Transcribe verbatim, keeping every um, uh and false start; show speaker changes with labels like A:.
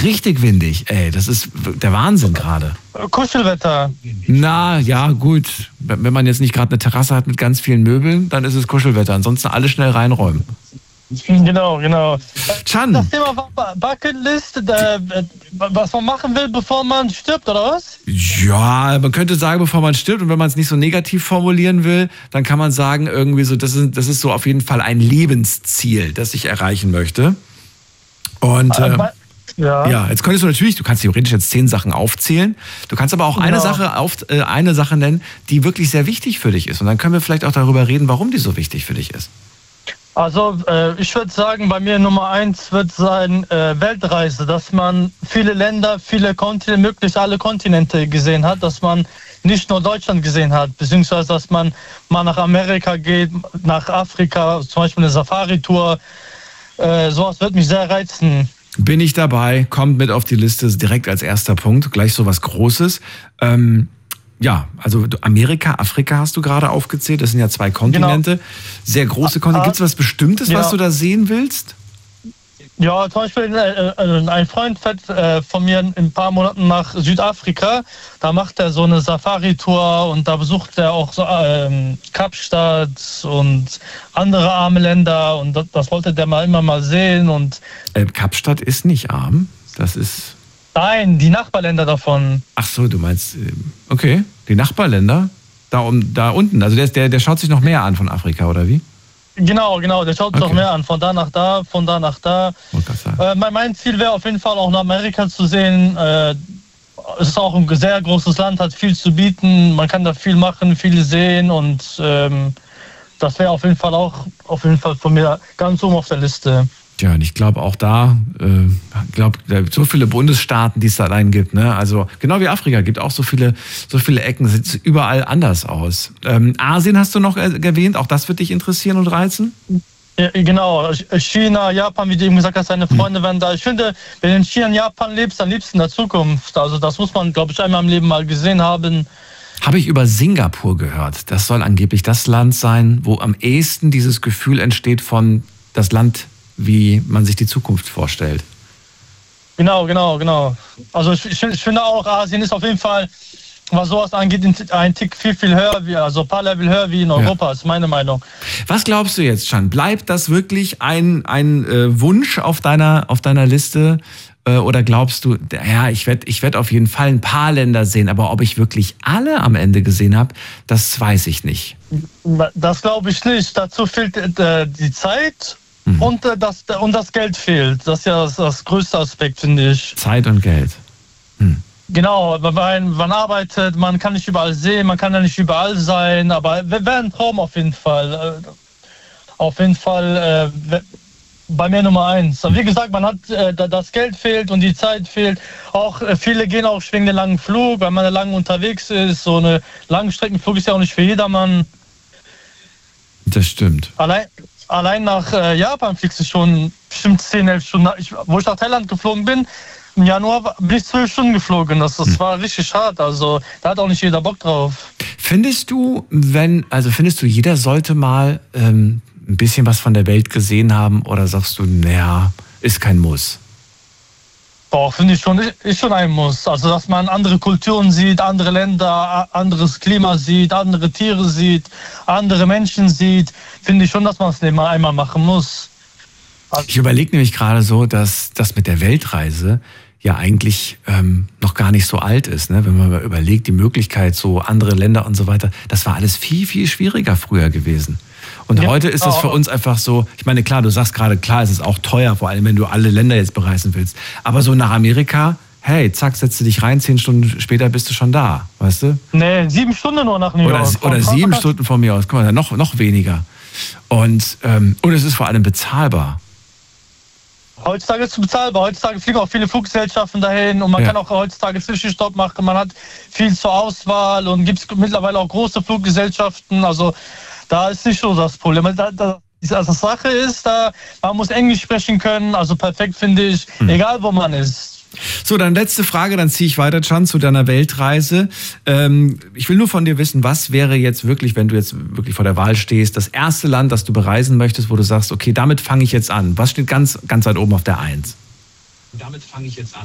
A: richtig windig. Ey, das ist der Wahnsinn gerade.
B: Kuschelwetter.
A: Na, ja, gut. Wenn man jetzt nicht gerade eine Terrasse hat mit ganz vielen Möbeln, dann ist es Kuschelwetter. Ansonsten alle schnell reinräumen.
B: Genau, genau.
A: Can.
B: Das Thema Bucketlist, äh, was man machen will, bevor man stirbt, oder was?
A: Ja, man könnte sagen, bevor man stirbt. Und wenn man es nicht so negativ formulieren will, dann kann man sagen, irgendwie so, das ist, das ist so auf jeden Fall ein Lebensziel, das ich erreichen möchte. Und äh, ja. ja, jetzt könntest du natürlich, du kannst theoretisch jetzt zehn Sachen aufzählen. Du kannst aber auch eine, genau. Sache auf, äh, eine Sache nennen, die wirklich sehr wichtig für dich ist. Und dann können wir vielleicht auch darüber reden, warum die so wichtig für dich ist.
B: Also äh, ich würde sagen, bei mir Nummer eins wird sein äh, Weltreise, dass man viele Länder, viele Kontinente, möglichst alle Kontinente gesehen hat, dass man nicht nur Deutschland gesehen hat, beziehungsweise dass man mal nach Amerika geht, nach Afrika, zum Beispiel eine Safari-Tour. Äh, sowas wird mich sehr reizen.
A: Bin ich dabei, kommt mit auf die Liste direkt als erster Punkt, gleich so was Großes. Ähm Ja, also Amerika, Afrika hast du gerade aufgezählt. Das sind ja zwei Kontinente. Genau. Sehr große Kontinente. Gibt es was Bestimmtes, ja. was du da sehen willst?
B: Ja, zum Beispiel äh, ein Freund fährt äh, von mir in ein paar Monaten nach Südafrika. Da macht er so eine Safari-Tour und da besucht er auch so, ähm, Kapstadt und andere arme Länder. Und das, das wollte der mal immer mal sehen. Und
A: äh, Kapstadt ist nicht arm. Das ist...
B: Nein, die Nachbarländer davon.
A: Ach so, du meinst, okay, die Nachbarländer, da, um, da unten, also der, der, der schaut sich noch mehr an von Afrika, oder wie?
B: Genau, genau, der schaut sich okay. noch mehr an, von da nach da, von da nach da. Äh, mein, mein Ziel wäre auf jeden Fall auch nach Amerika zu sehen. Äh, es ist auch ein sehr großes Land, hat viel zu bieten, man kann da viel machen, viel sehen und ähm, das wäre auf jeden Fall auch auf jeden Fall von mir ganz oben auf der Liste.
A: Ja, und ich glaube auch da, äh, glaube so viele Bundesstaaten, die es da allein gibt, ne? Also genau wie Afrika gibt auch so viele, so viele Ecken, sieht überall anders aus. Ähm, Asien hast du noch erwähnt, auch das wird dich interessieren und reizen?
B: Ja, genau, China, Japan, wie du eben gesagt hast, deine Freunde hm. werden da. Ich finde, wenn du in China und Japan lebst, dann lebst du in der Zukunft. Also das muss man, glaube ich, einmal im Leben mal gesehen haben.
A: Habe ich über Singapur gehört. Das soll angeblich das Land sein, wo am ehesten dieses Gefühl entsteht von das Land, wie man sich die Zukunft vorstellt.
B: Genau, genau, genau. Also ich, ich, ich finde auch, Asien ist auf jeden Fall, was sowas angeht, ein Tick viel, viel höher, wie, also ein paar Level höher wie in Europa, ja. ist meine Meinung.
A: Was glaubst du jetzt, Can? Bleibt das wirklich ein, ein äh, Wunsch auf deiner, auf deiner Liste? Äh, oder glaubst du, ja, ich werde ich werd auf jeden Fall ein paar Länder sehen, aber ob ich wirklich alle am Ende gesehen habe, das weiß ich nicht.
B: Das glaube ich nicht. Dazu fehlt äh, die Zeit. Mhm. Und, äh, das, und das Geld fehlt. Das ist ja das, das größte Aspekt, finde ich.
A: Zeit und Geld. Hm.
B: Genau, man, man arbeitet, man kann nicht überall sehen, man kann ja nicht überall sein, aber wäre ein Traum auf jeden Fall. Auf jeden Fall äh, bei mir Nummer eins. Wie gesagt, man hat äh, das Geld fehlt und die Zeit fehlt. Auch äh, viele gehen auch wegen den langen Flug, weil man lange unterwegs ist. So eine Langstreckenflug ist ja auch nicht für jedermann.
A: Das stimmt.
B: Allein Allein nach äh, Japan fliegst du schon bestimmt zehn, elf Stunden. Ich, wo ich nach Thailand geflogen bin, im Januar bin ich zwölf Stunden geflogen. Das, das hm. war richtig hart. Also da hat auch nicht jeder Bock drauf.
A: Findest du, wenn, also findest du, jeder sollte mal ähm, ein bisschen was von der Welt gesehen haben oder sagst du, naja, ist kein Muss?
B: Doch, finde ich schon, ist schon ein Muss. Also, dass man andere Kulturen sieht, andere Länder, anderes Klima sieht, andere Tiere sieht, andere Menschen sieht, finde ich schon, dass man es immer einmal machen muss. Also
A: ich überlege nämlich gerade so, dass das mit der Weltreise ja eigentlich ähm, noch gar nicht so alt ist, ne? Wenn man mal überlegt, die Möglichkeit, so andere Länder und so weiter, das war alles viel, viel schwieriger früher gewesen. Und ja, heute ist das für uns einfach so, ich meine, klar, du sagst gerade, klar, es ist auch teuer, vor allem, wenn du alle Länder jetzt bereisen willst. Aber so nach Amerika, hey, zack, setzt du dich rein, zehn Stunden später bist du schon da, weißt du?
B: Nee, sieben Stunden nur nach New York.
A: Oder, oder sieben Stunden von mir aus, guck mal, noch, noch weniger. Und, ähm, und es ist vor allem bezahlbar.
B: Heutzutage ist es bezahlbar. Heutzutage fliegen auch viele Fluggesellschaften dahin und man ja. kann auch heutzutage Zwischenstopp machen. Man hat viel zur Auswahl und gibt es mittlerweile auch große Fluggesellschaften. Also da ist nicht so das Problem. Da, da, die Sache ist, da, man muss Englisch sprechen können. Also perfekt finde ich, hm. egal wo man ist.
A: So, dann letzte Frage, dann ziehe ich weiter, Can, zu deiner Weltreise. Ähm, ich will nur von dir wissen, was wäre jetzt wirklich, wenn du jetzt wirklich vor der Wahl stehst, das erste Land, das du bereisen möchtest, wo du sagst, okay, damit fange ich jetzt an. Was steht ganz, ganz weit oben auf der Eins?
C: Damit fange ich jetzt an.